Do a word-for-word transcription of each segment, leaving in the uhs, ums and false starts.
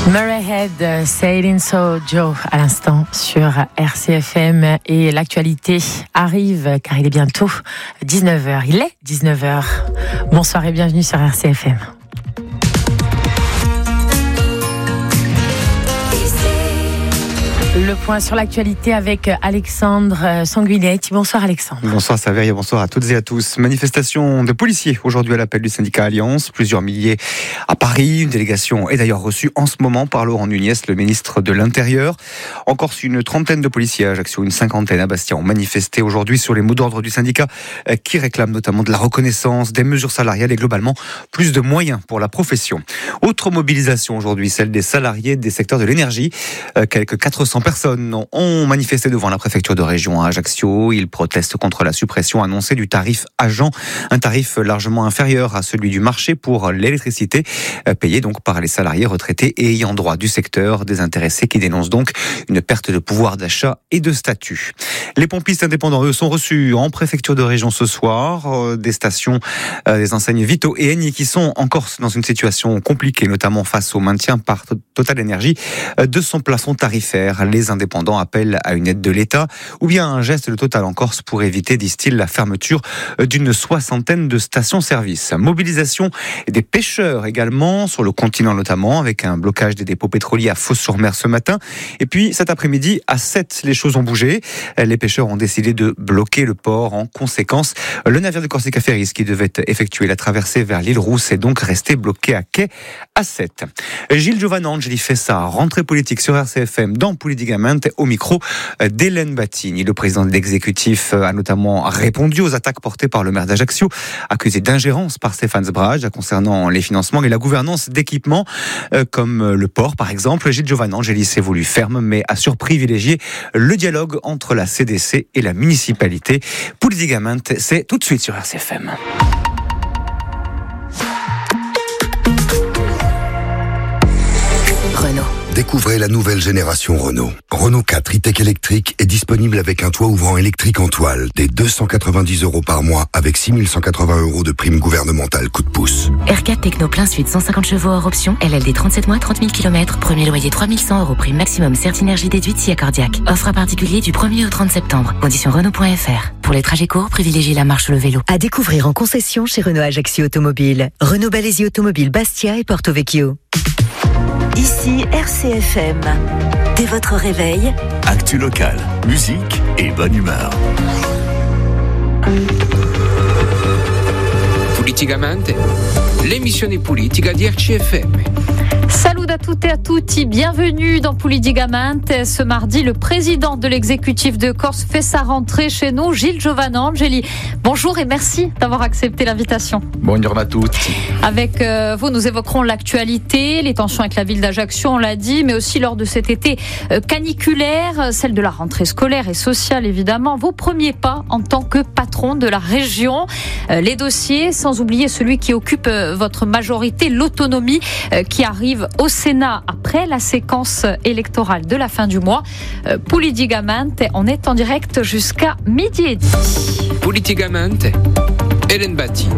Murray Head, Sailing So Joe à l'instant sur R C F M, et l'actualité arrive car il est bientôt dix-neuf heures. Il est dix-neuf heures. Bonsoir et bienvenue sur R C F M. Le point sur l'actualité avec Alexandre Sanguinetti. Bonsoir Alexandre. Bonsoir Saveria, bonsoir à toutes et à tous. Manifestation de policiers aujourd'hui à l'appel du syndicat Alliance. Plusieurs milliers à Paris. Une délégation est d'ailleurs reçue en ce moment par Laurent Nunez, le ministre de l'Intérieur. En Corse, une trentaine de policiers à Ajaccio, une cinquantaine à Bastia ont manifesté aujourd'hui sur les mots d'ordre du syndicat qui réclament notamment de la reconnaissance, des mesures salariales et globalement plus de moyens pour la profession. Autre mobilisation aujourd'hui, celle des salariés des secteurs de l'énergie. Quelques quatre cents personnes ont manifesté devant la préfecture de région à Ajaccio. Ils protestent contre la suppression annoncée du tarif agent, un tarif largement inférieur à celui du marché pour l'électricité, payé donc par les salariés retraités et ayant droit du secteur. Des intéressés qui dénoncent donc une perte de pouvoir d'achat et de statut. Les pompistes indépendants, eux, sont reçus en préfecture de région ce soir. Des stations, des enseignes Vito et Eni qui sont en Corse dans une situation compliquée, notamment face au maintien par Total Énergie de son plafond tarifaire. Les indépendants appellent à une aide de l'État ou bien un geste de Total en Corse pour éviter, disent-ils, la fermeture d'une soixantaine de stations-service. Mobilisation des pêcheurs également, sur le continent notamment, avec un blocage des dépôts pétroliers à Fos-sur-Mer ce matin. Et puis cet après-midi, à Sète, les choses ont bougé. Les pêcheurs ont décidé de bloquer le port. En conséquence, le navire de Corsica Ferries qui devait effectuer la traversée vers l'île Rousse est donc resté bloqué à quai à Sète. Gilles Giovanangeli fait sa rentrée politique sur R C F M dans Politicamente au micro d'Hélène Battini. Le président de l'exécutif a notamment répondu aux attaques portées par le maire d'Ajaccio, accusé d'ingérence par Stéphane Sbraj concernant les financements et la gouvernance d'équipements comme le port par exemple. Gilles Giovanangeli s'est voulu ferme mais a surprivilégié le dialogue entre la C D C et la municipalité. Politicamente, c'est tout de suite sur R C F M. Renault. Découvrez la nouvelle génération Renault. Renault quatre e-tech électrique est disponible avec un toit ouvrant électrique en toile dès deux cent quatre-vingt-dix euros par mois avec six mille cent quatre-vingts euros de prime gouvernementale coup de pouce. R quatre Techno plein suite cent cinquante chevaux hors option, L L D trente-sept mois, trente mille kilomètres, premier loyer trois mille cent euros, prime maximum Certinergie déduite si accordiaque. Offre à particulier du premier au trente septembre. Conditions Renault point F R. Pour les trajets courts, privilégiez la marche ou le vélo. À découvrir en concession chez Renault Ajaccio Automobile. Renault Balesi Automobile Bastia et Porto Vecchio. Ici R C F M. Dès votre réveil, actu local, musique et bonne humeur. Politicamente, l'emissione politica di R C F M. Salut à toutes et à tutti, bienvenue dans Politicamente. Ce mardi, le président de l'exécutif de Corse fait sa rentrée chez nous, Gilles Giovanangeli. Bonjour et merci d'avoir accepté l'invitation. Bonjour à toutes. Avec euh, vous, nous évoquerons l'actualité, les tensions avec la ville d'Ajaccio, on l'a dit, mais aussi lors de cet été euh, caniculaire, celle de la rentrée scolaire et sociale évidemment. Vos premiers pas en tant que patron de la région, euh, les dossiers, sans oublier celui qui occupe euh, votre majorité, l'autonomie euh, qui arrive au Sénat après la séquence électorale de la fin du mois. Euh, Politicamente, on est en direct jusqu'à midi et demi. Politicamente, Hélène Battini.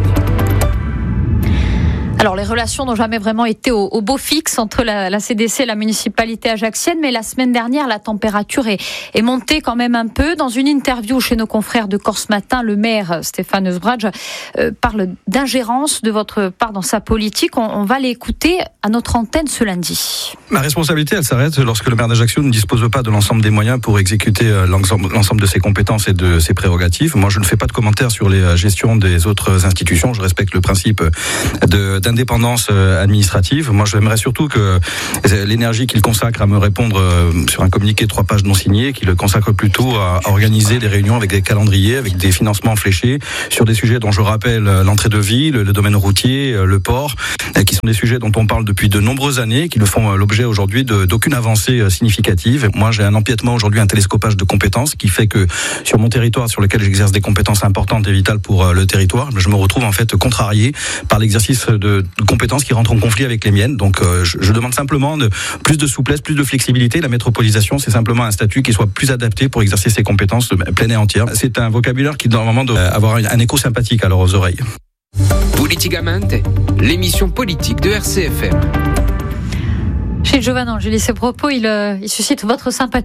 Alors, les relations n'ont jamais vraiment été au, au beau fixe entre la, la C D C et la municipalité ajaccienne, mais la semaine dernière, la température est, est montée quand même un peu. Dans une interview chez nos confrères de Corse Matin, le maire Stéphane Sbraj euh, parle d'ingérence de votre part dans sa politique. On, on va l'écouter à notre antenne ce lundi. La responsabilité, elle s'arrête lorsque le maire d'Ajaccio ne dispose pas de l'ensemble des moyens pour exécuter l'ensemble, l'ensemble de ses compétences et de ses prérogatives. Moi, je ne fais pas de commentaires sur les gestions des autres institutions. Je respecte le principe de, d'indépendance administrative. Moi, j'aimerais surtout que l'énergie qu'il consacre à me répondre sur un communiqué de trois pages non signé, qu'il le consacre plutôt à organiser des réunions avec des calendriers, avec des financements fléchés sur des sujets dont je rappelle l'entrée de ville, le domaine routier, le port, qui sont des sujets dont on parle depuis de nombreuses années, qui ne font l'objet aujourd'hui de, d'aucune avancée significative. Moi, j'ai un empiètement aujourd'hui, un télescopage de compétences qui fait que sur mon territoire, sur lequel j'exerce des compétences importantes et vitales pour le territoire, je me retrouve en fait contrarié par l'exercice de compétences qui rentrent en conflit avec les miennes. Donc, euh, je, je demande simplement de, plus de souplesse, plus de flexibilité. La métropolisation, c'est simplement un statut qui soit plus adapté pour exercer ses compétences pleines et entières. C'est un vocabulaire qui, normalement, doit avoir un écho sympathique à leurs oreilles. Politicamente, l'émission politique de R C F M. Chez Giovanni Angeli, ces propos, il, euh, il suscite votre sympathie ?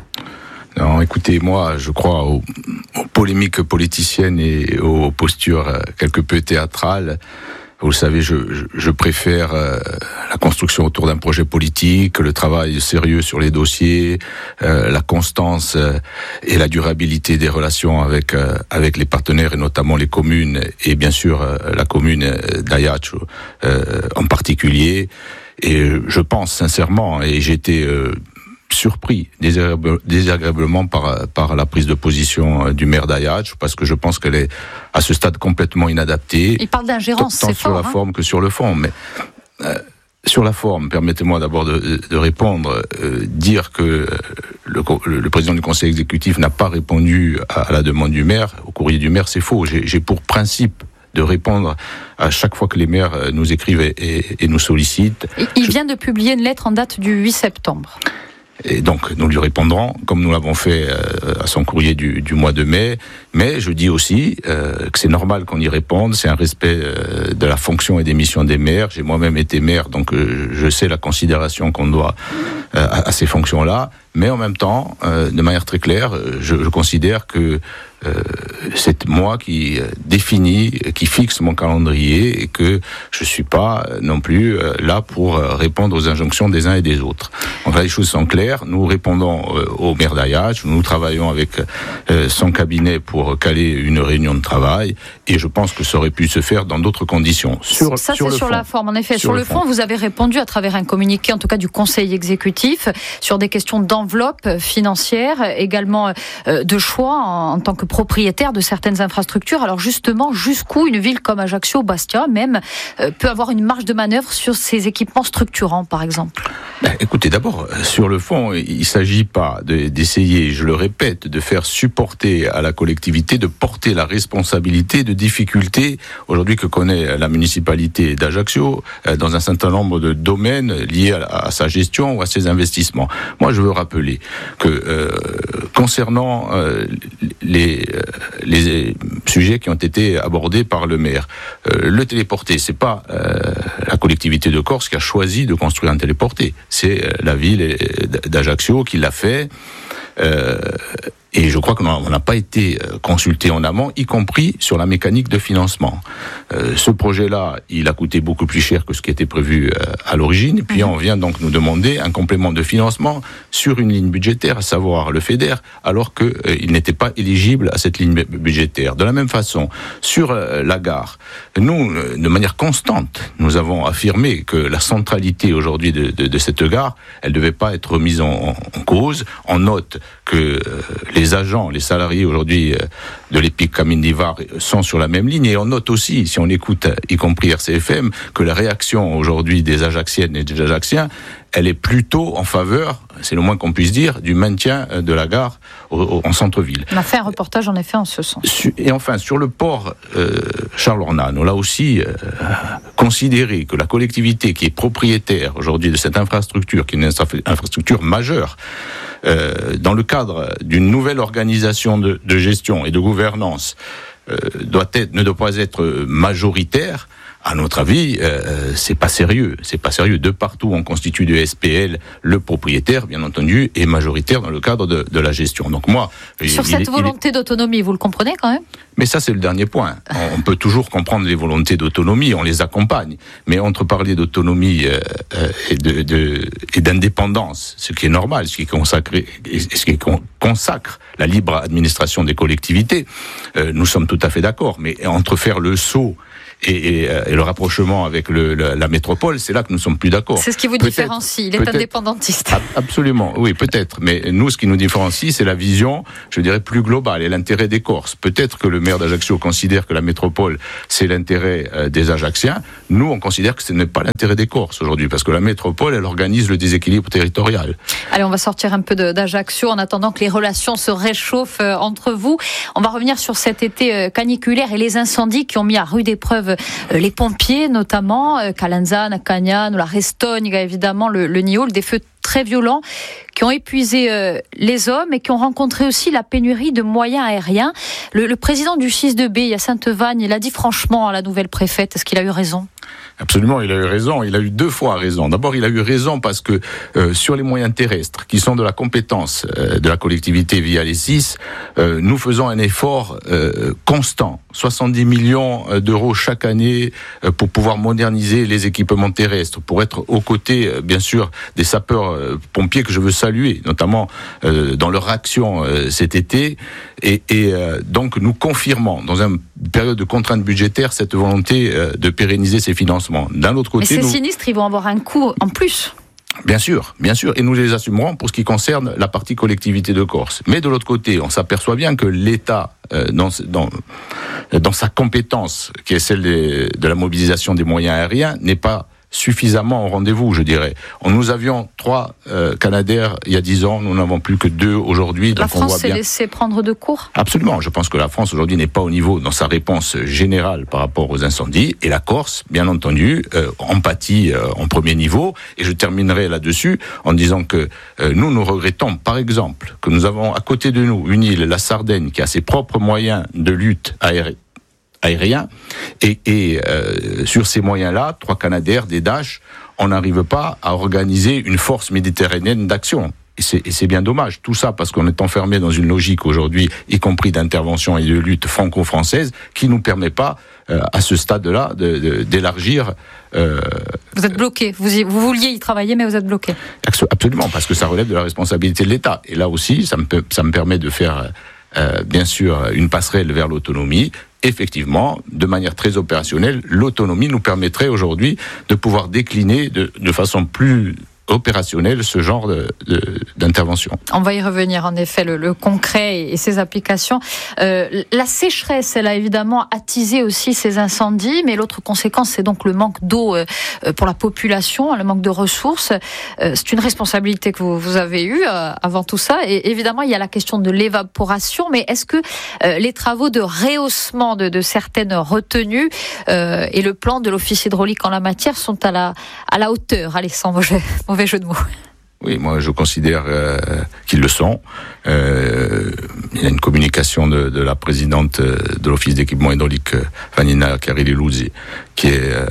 Non, écoutez, moi, je crois aux, aux polémiques politiciennes et aux postures euh, quelque peu théâtrales. Vous le savez, je, je, je préfère euh, la construction autour d'un projet politique, le travail sérieux sur les dossiers, euh, la constance euh, et la durabilité des relations avec euh, avec les partenaires et notamment les communes et bien sûr euh, la commune d'Ajaccio euh, en particulier. Et je pense sincèrement, et j'ai été euh, surpris désagréablement par, par la prise de position du maire d'Ajaccio, parce que je pense qu'elle est à ce stade complètement inadaptée. Il parle d'ingérence, tant c'est sur fort, la hein. forme que sur le fond. Mais euh, sur la forme, permettez-moi d'abord de, de répondre. Euh, dire que le, le président du conseil exécutif n'a pas répondu à, à la demande du maire, au courrier du maire, c'est faux. J'ai, j'ai pour principe de répondre à chaque fois que les maires nous écrivent et, et, et nous sollicitent. Et il Je... vient de publier une lettre en date du huit septembre. Et donc, nous lui répondrons, comme nous l'avons fait euh, à son courrier du, du mois de mai. Mais je dis aussi euh, que c'est normal qu'on y réponde. C'est un respect euh, de la fonction et des missions des maires. J'ai moi-même été maire, donc euh, je sais la considération qu'on doit euh, à, à ces fonctions-là. Mais en même temps, euh, de manière très claire, je, je considère que euh, c'est moi qui définis, qui fixe mon calendrier et que je suis pas non plus euh, là pour répondre aux injonctions des uns et des autres. Donc là, les choses sont claires. Nous répondons euh, au maire d'Ajaccio. Nous travaillons avec euh, son cabinet pour caler une réunion de travail et je pense que ça aurait pu se faire dans d'autres conditions. Sur, ça, sur c'est sur fond. La forme, en effet. Sur, sur le, le fond, fond, vous avez répondu à travers un communiqué, en tout cas du conseil exécutif, sur des questions d'enveloppe financière, également euh, de choix en, en tant que propriétaire de certaines infrastructures. Alors justement, jusqu'où une ville comme Ajaccio, Bastia même, euh, peut avoir une marge de manœuvre sur ces équipements structurants, par exemple ? Ben, écoutez, d'abord, sur le fond, il ne s'agit pas de, d'essayer, je le répète, de faire supporter à la collectivité, de porter la responsabilité de difficultés aujourd'hui que connaît la municipalité d'Ajaccio euh, dans un certain nombre de domaines liés à, à sa gestion ou à ses investissements. Moi, je veux rappeler que euh, concernant euh, les, euh, les sujets qui ont été abordés par le maire, euh, le téléporté, c'est pas euh, la collectivité de Corse qui a choisi de construire un téléporté, c'est euh, la ville d'Ajaccio qui l'a fait. Euh, et je crois qu'on n'a pas été consulté en amont, y compris sur la mécanique de financement. Euh, ce projet-là, il a coûté beaucoup plus cher que ce qui était prévu euh, à l'origine. Et puis on vient donc nous demander un complément de financement sur une ligne budgétaire, à savoir le FEDER, alors qu'il euh, n'était pas éligible à cette ligne budgétaire. De la même façon, sur euh, la gare, nous, euh, de manière constante, nous avons affirmé que la centralité aujourd'hui de, de, de cette gare, elle ne devait pas être remise en, en cause. On note que euh, les Les agents, les salariés aujourd'hui de l'Epic Camine d'Ivar sont sur la même ligne et on note aussi, si on écoute y compris R C F M, que la réaction aujourd'hui des Ajacciennes et des Ajacciens, elle est plutôt en faveur, c'est le moins qu'on puisse dire, du maintien de la gare au, au, en centre-ville. On a fait un reportage en effet en ce sens. Et enfin, sur le port euh, Charles-Ornano, on l'a aussi euh, considéré que la collectivité qui est propriétaire aujourd'hui de cette infrastructure, qui est une infrastructure majeure, Euh, dans le cadre d'une nouvelle organisation de, de gestion et de gouvernance, euh, doit être, ne doit pas être majoritaire. À notre avis, euh, c'est pas sérieux. C'est pas sérieux. De partout, on constitue de S P L. Le propriétaire, bien entendu, est majoritaire dans le cadre de, de la gestion. Donc moi, sur il, cette il, volonté il... d'autonomie, vous le comprenez quand même ? Mais ça, c'est le dernier point. On peut toujours comprendre les volontés d'autonomie, on les accompagne. Mais entre parler d'autonomie euh, euh, et, de, de, et d'indépendance, ce qui est normal, ce qui, consacré, ce qui consacre la libre administration des collectivités, euh, nous sommes tout à fait d'accord. Mais entre faire le saut Et, et, et le rapprochement avec le, la, la métropole, c'est là que nous sommes plus d'accord. C'est ce qui vous peut-être, différencie, il est indépendantiste. Absolument, oui, peut-être. Mais nous, ce qui nous différencie, c'est la vision, je dirais, plus globale et l'intérêt des Corses. Peut-être que le maire d'Ajaccio considère que la métropole, c'est l'intérêt euh, des Ajacciens. Nous, on considère que ce n'est pas l'intérêt des Corses aujourd'hui, parce que la métropole, elle organise le déséquilibre territorial. Allez, on va sortir un peu de, d'Ajaccio en attendant que les relations se réchauffent euh, entre vous. On va revenir sur cet été euh, caniculaire et les incendies qui ont mis à rude épreuve les pompiers, notamment Calanzane, Cagnan, la Restogne, évidemment le, le Nioul, des feux très très violents qui ont épuisé euh, les hommes et qui ont rencontré aussi la pénurie de moyens aériens. Le, le président du six deux B, à Sainte-Vanne, il a dit franchement à la nouvelle préfète, est-ce qu'il a eu raison ? Absolument, il a eu raison. Il a eu deux fois raison. D'abord, il a eu raison parce que euh, sur les moyens terrestres, qui sont de la compétence euh, de la collectivité via les S I S, euh, nous faisons un effort euh, constant, soixante-dix millions d'euros chaque année euh, pour pouvoir moderniser les équipements terrestres, pour être aux côtés, euh, bien sûr, des sapeurs-pompiers que je veux saluer, notamment euh, dans leur action euh, cet été. Et, et euh, donc, nous confirmons, dans une période de contrainte budgétaire, cette volonté euh, de pérenniser ces financements. D'un autre côté, mais ces nous... sinistres, ils vont avoir un coût en plus. Bien sûr, bien sûr, et nous les assumerons pour ce qui concerne la partie collectivité de Corse. Mais de l'autre côté, on s'aperçoit bien que l'État, euh, dans, dans, dans sa compétence, qui est celle de, de la mobilisation des moyens aériens, n'est pas suffisamment au rendez-vous, je dirais. Nous avions trois euh, Canadair il y a dix ans, nous n'avons plus que deux aujourd'hui. La donc France on voit s'est bien... laissée prendre de court. Absolument, je pense que la France aujourd'hui n'est pas au niveau dans sa réponse générale par rapport aux incendies, et la Corse, bien entendu, euh, empathie euh, en premier niveau, et je terminerai là-dessus en disant que euh, nous, nous regrettons, par exemple, que nous avons à côté de nous une île, la Sardaigne, qui a ses propres moyens de lutte aérienne, aérien, et, et euh, sur ces moyens-là, trois Canadair, des Dash, on n'arrive pas à organiser une force méditerranéenne d'action. Et c'est, et c'est bien dommage. Tout ça parce qu'on est enfermé dans une logique aujourd'hui, y compris d'intervention et de lutte franco-française, qui nous permet pas, euh, à ce stade-là, de, de, d'élargir... Euh, vous êtes bloqué. Vous, y, vous vouliez y travailler, mais vous êtes bloqué. Absolument, parce que ça relève de la responsabilité de l'État. Et là aussi, ça me, peut, ça me permet de faire, euh, bien sûr, une passerelle vers l'autonomie. Effectivement, de manière très opérationnelle, l'autonomie nous permettrait aujourd'hui de pouvoir décliner de, de façon plus opérationnelle ce genre de, de, d'intervention. On va y revenir, en effet, le, le concret et, et ses applications. Euh, la sécheresse, elle a évidemment attisé aussi ces incendies, mais l'autre conséquence, c'est donc le manque d'eau euh, pour la population, le manque de ressources. Euh, c'est une responsabilité que vous, vous avez eue euh, avant tout ça. Et évidemment, il y a la question de l'évaporation, mais est-ce que euh, les travaux de rehaussement de, de certaines retenues euh, et le plan de l'Office hydraulique en la matière sont à la, à la hauteur, Alexandre Vauget? Mauvais jeu de mots. Oui, moi je considère euh, qu'ils le sont. Euh, il y a une communication de, de la présidente de l'Office d'équipement hydraulique, Vanina Carilli-Luzzi, qui est euh,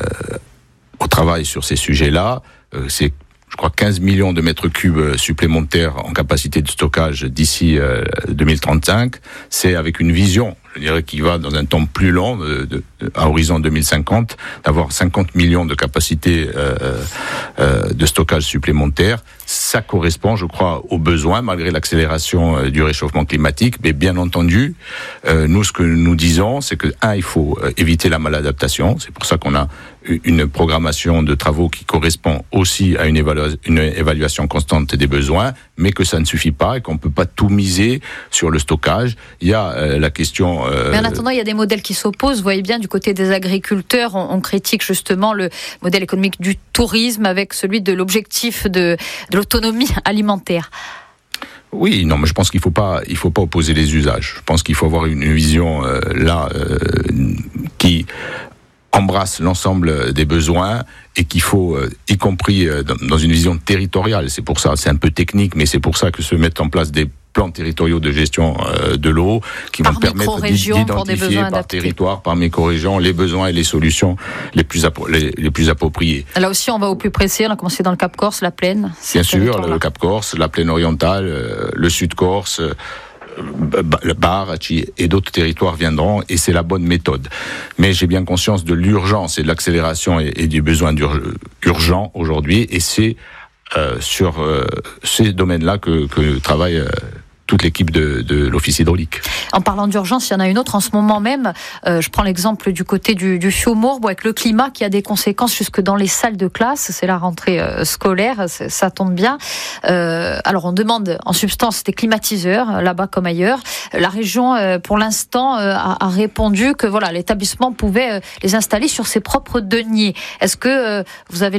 au travail sur ces sujets-là. Euh, c'est, je crois, quinze millions de mètres cubes supplémentaires en capacité de stockage d'ici euh, deux mille trente-cinq. C'est avec une vision, je dirais, qui va dans un temps plus long, de, de, à horizon deux mille cinquante, d'avoir cinquante millions de capacités euh, euh, de stockage supplémentaires. Ça correspond, je crois, aux besoins, malgré l'accélération euh, du réchauffement climatique. Mais bien entendu, euh, nous, ce que nous disons, c'est que, un, il faut euh, éviter la maladaptation. C'est pour ça qu'on a une programmation de travaux qui correspond aussi à une, évalua- une évaluation constante des besoins, mais que ça ne suffit pas et qu'on ne peut pas tout miser sur le stockage. Il y a euh, la question... Euh, mais en attendant, il y a des modèles qui s'opposent. Vous voyez bien, du côté des agriculteurs, on, on critique justement le modèle économique du tourisme avec celui de l'objectif de, de l'autonomie alimentaire. Oui, non, mais je pense qu'il faut pas, il faut pas opposer les usages. Je pense qu'il faut avoir une, une vision euh, là euh, qui embrasse l'ensemble des besoins et qu'il faut, euh, y compris euh, dans, dans une vision territoriale. C'est pour ça, c'est un peu technique, mais c'est pour ça que se mettent en place des plans territoriaux de gestion euh, de l'eau qui par vont permettre d'identifier par adaptés. territoire, par micro-région, les besoins et les solutions les plus, appro- les, les plus appropriées. Là aussi, on va au plus précis. On a commencé dans le Cap Corse, la plaine. Bien sûr, le Cap Corse, la plaine orientale, euh, le Sud Corse, euh, le Bar et d'autres territoires viendront, et c'est la bonne méthode. Mais j'ai bien conscience de l'urgence et de l'accélération et, et du besoin urgent aujourd'hui, et c'est euh, sur euh, ces domaines-là que, que travaille euh, toute l'équipe de, de l'Office hydraulique. En parlant d'urgence, il y en a une autre en ce moment même. Euh, je prends l'exemple du côté du, du Fiaumourbe, avec le climat qui a des conséquences jusque dans les salles de classe. C'est la rentrée euh, scolaire, ça tombe bien. Euh, alors on demande en substance des climatiseurs, là-bas comme ailleurs. La région, euh, pour l'instant, euh, a, a répondu que voilà, l'établissement pouvait euh, les installer sur ses propres deniers. Est-ce que euh, vous avez